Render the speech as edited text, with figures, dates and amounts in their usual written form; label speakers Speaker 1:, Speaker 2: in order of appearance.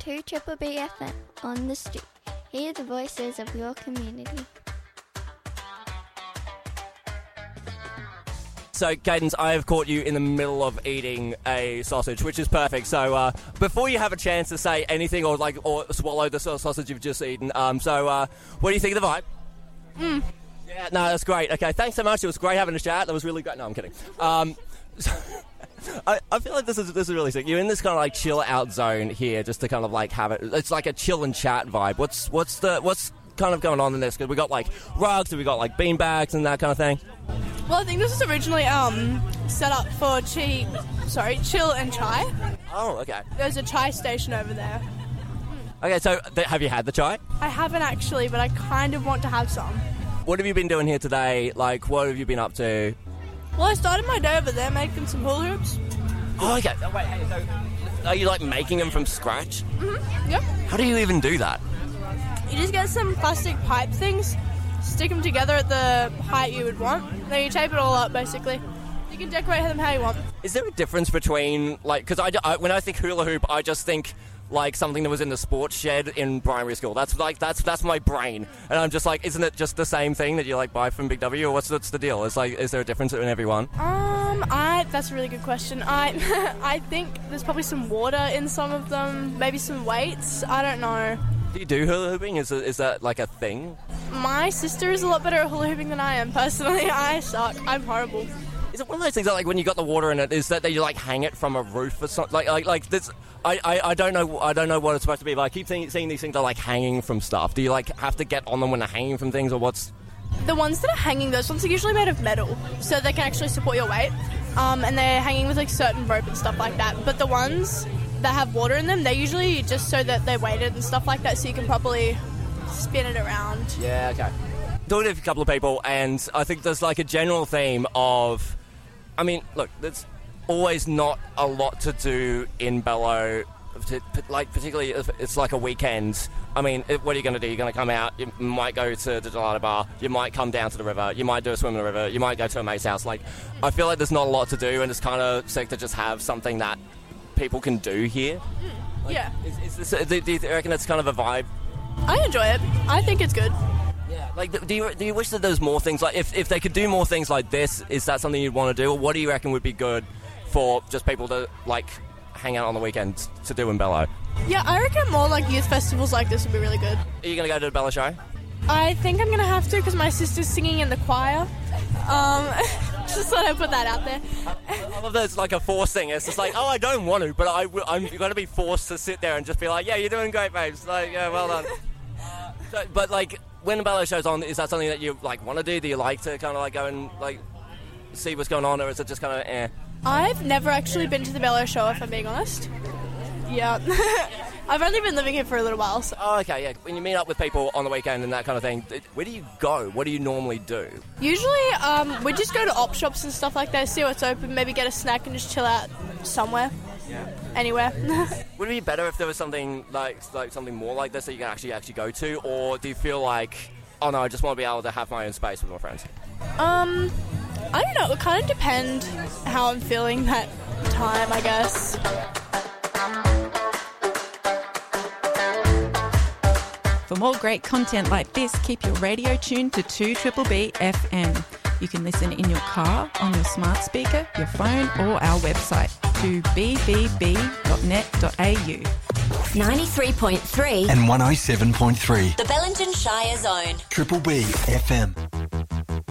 Speaker 1: 2 Triple B FM on the street. Hear the voices of your community.
Speaker 2: So, Cadence, I have caught you in the middle of eating a sausage, which is perfect. So, before you have a chance to say anything or swallow the sausage you've just eaten, what do you think of the vibe? Yeah, no, that's great. Okay, thanks so much. It was great having a chat. That was really great. No, I'm kidding. I feel like this is really sick. You're in this kind of like chill out zone here, just to kind of like have it. It's like a chill and chat vibe. What's kind of going on in this? Because we got like rugs, and we got like beanbags and that kind of thing.
Speaker 3: Well, I think this was originally set up for chill and chai.
Speaker 2: Oh, okay.
Speaker 3: There's a chai station over there.
Speaker 2: Okay, so have you had the chai?
Speaker 3: I haven't actually, but I kind of want to have some.
Speaker 2: What have you been doing here today? Like, what have you been up to?
Speaker 3: Well, I started my day over there making some hula hoops.
Speaker 2: Oh, okay. Oh, wait, hey, so are you like making them from scratch?
Speaker 3: Mm-hmm. Yep.
Speaker 2: How do you even do that?
Speaker 3: You just get some plastic pipe things, stick them together at the height you would want, then you tape it all up, basically. You can decorate them how you want.
Speaker 2: Is there a difference between, like, because I when I think hula hoop, I just think like something that was in the sports shed in primary school. That's my brain, and I'm just like, isn't it just the same thing that you like buy from Big W, or what's the deal? It's like, is there a difference in every one?
Speaker 3: That's a really good question. I think there's probably some water in some of them, maybe some weights. I don't know.
Speaker 2: Do you do hula hooping? Is that like a thing?
Speaker 3: My sister is a lot better at hula hooping than I am. Personally, I suck. I'm horrible.
Speaker 2: Is it one of those things that, like, when you got the water in it, is that you like hang it from a roof or something? Like this. I don't know what it's supposed to be, but I keep seeing these things are like hanging from stuff. Do you like have to get on them when they're hanging from things, or what's?
Speaker 3: The ones that are hanging, those ones are usually made of metal, so they can actually support your weight. And they're hanging with like certain rope and stuff like that. But the ones that have water in them, they're usually just so that they're weighted and stuff like that, so you can properly spin it around.
Speaker 2: Yeah, okay. Talking to a couple of people, and I think there's like a general theme of, I mean, look, there's always not a lot to do in Bello, like particularly if it's like a weekend. I mean, what are you going to do? You're going to come out, you might go to the Gelato Bar, you might come down to the river, you might do a swim in the river, you might go to a mate's house. Like, I feel like there's not a lot to do, and it's kind of sick to just have something that people can do here. Like,
Speaker 3: yeah.
Speaker 2: Do you reckon it's kind of a vibe?
Speaker 3: I enjoy it. I think it's good.
Speaker 2: Yeah. Like, do you wish that there's more things like, if they could do more things like this, is that something you'd want to do, or what do you reckon would be good for just people to like hang out on the weekends to do in Bello?
Speaker 3: Yeah, I reckon more like youth festivals like this would be really good.
Speaker 2: Are you going to go to the Bello show?
Speaker 3: I think I'm going to have to, because my sister's singing in the choir. Just thought I'd put that out there.
Speaker 2: I love that it's like a forced thing. It's just like, oh, I don't want to, but I'm going to be forced to sit there and just be like, yeah, you're doing great, babes. Like, yeah, well done. But like, when the Bello show's on, is that something that you like want to do? Do you like to kind of like go and like see what's going on, or is it just kind of eh?
Speaker 3: I've never actually been to the Bello show, if I'm being honest. Yeah. I've only been living here for a little while. So.
Speaker 2: Oh, okay, yeah. When you meet up with people on the weekend and that kind of thing, where do you go? What do you normally do?
Speaker 3: Usually, we just go to op shops and stuff like that, see what's open, maybe get a snack and just chill out somewhere. Yeah. Anywhere.
Speaker 2: Would it be better if there was something like something more like this that you can actually go to, or do you feel like, oh no, I just want to be able to have my own space with my friends?
Speaker 3: I don't know. It kind of depends how I'm feeling that time, I guess.
Speaker 4: For more great content like this, keep your radio tuned to 2 Triple B FM. You can listen in your car, on your smart speaker, your phone, or our website, 2bbb.net.au.
Speaker 5: 93.3
Speaker 6: and 107.3.
Speaker 5: The Bellingen Shire Zone.
Speaker 6: Triple B FM.